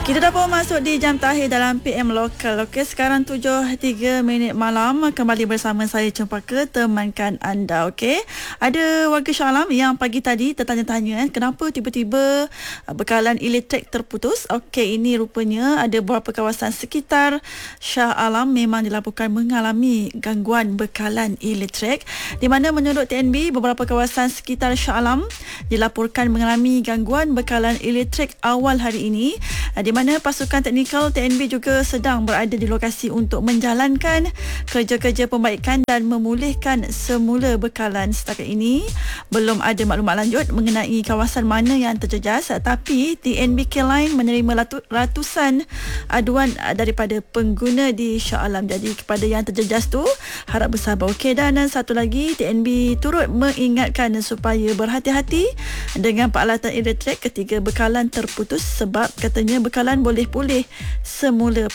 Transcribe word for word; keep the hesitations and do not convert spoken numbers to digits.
Kita dah pun masuk di jam terakhir dalam P M Lokal. Okey, sekarang tujuh tiga minit malam. Kembali bersama saya Cempaka, temankan anda. Okey, ada warga Shah Alam yang pagi tadi tertanya-tanya eh, kenapa tiba-tiba bekalan elektrik terputus. Okey, ini rupanya ada beberapa kawasan sekitar Shah Alam memang dilaporkan mengalami gangguan bekalan elektrik, di mana menurut T N B beberapa kawasan sekitar Shah Alam dilaporkan mengalami gangguan bekalan elektrik awal hari ini, di mana pasukan teknikal T N B juga sedang berada di lokasi untuk menjalankan kerja-kerja pembaikan dan memulihkan semula bekalan. Setakat ini belum ada maklumat lanjut mengenai kawasan mana yang terjejas, tapi T N B K-Line menerima ratusan aduan daripada pengguna di Shah Alam. Jadi kepada yang terjejas tu, harap bersabar. Okey, dan satu lagi, T N B turut mengingatkan supaya berhati-hati dengan peralatan elektrik ketika bekalan terputus, sebab katanya bekalan boleh pulih semula